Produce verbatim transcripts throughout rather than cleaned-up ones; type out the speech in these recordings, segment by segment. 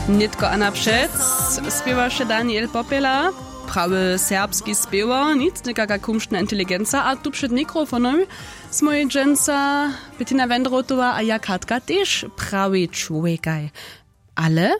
Nitko a naprzed śpiewa się Daniel Popela, prawy serbski śpiewa, nic nikaka kumsztna inteligencja, a tu przed mikrofonem z mojej dżęca Bettina Wendrotowa a ja Katka też prawy człowiekaj. Ale...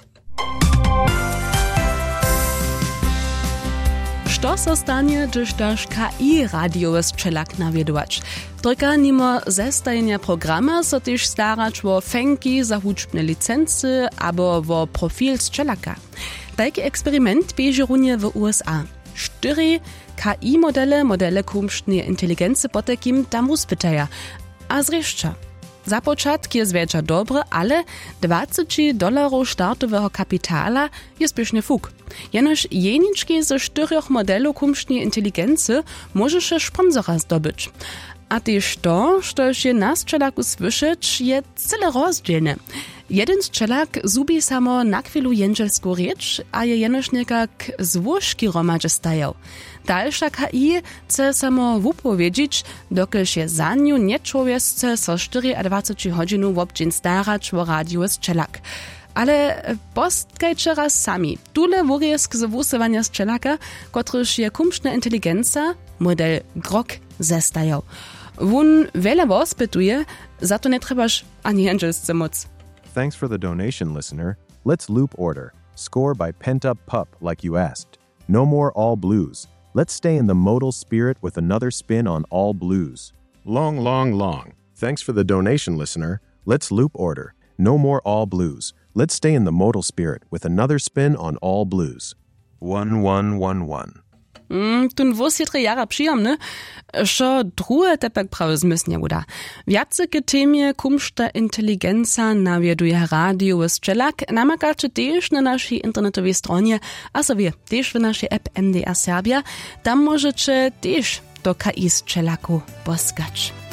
Co so stanie, gdyż dasz K I radiowy strzelak nawiedować? Tylko mimo zestajenia programa so też starać o fenki za huczbne licencje albo o profil strzelaka. Taki eksperyment bieže runie w U S A. Cztery K I modele, modele kumsztnej inteligencji potakim tam uspytaja. A zresztą. Za początek jest wiedza dobre, ale dwadzieścia dolarów startowego kapitala jest pyszny fuk. Jenoż jeniczki ze czterech modelów kumsztnej inteligencji może się sponsora zdobyć. A też to, co się na strzelaku słyszeć, jest cyle rozdzielne. Jeden strzelak zubi samo na chwilu jędrzelską rzecz, a je jenoż niekak złożki romadze stajał. Dalsza K I chce samo wupowiedzieć, dokąd się za nią nie człowieczce so dwadzieścia cztery godzin w obdzień starać o radiu strzelak. Ale postkajcie raz sami. Tule wurjesk z wusywania strzelaka, kotryż je kumsztna inteligencja, model Grok, zestajał. Wun wiele was pytuje, za to nie trzebaż ani jędrzelsce moc. Thanks for the donation, listener. Let's loop order. Score by Pent Up Pup, like you asked. No more all blues. Let's stay in the modal spirit with another spin on all blues. Long, long, long. Thanks for the donation, listener. Let's loop order. No more all blues. Let's stay in the modal spirit with another spin on all blues. One, one, one, one. Mm, tun wos je jara przyjemne, że drugie tepek prawie zmysnie uda. Wiacyke temie kumszta inteligenca nawieduje radio strzelak, namakacie też na naszej internetowej stronie, a sobie też w naszej app M D R Serbia. Tam możecie też do K I strzelaku poskać.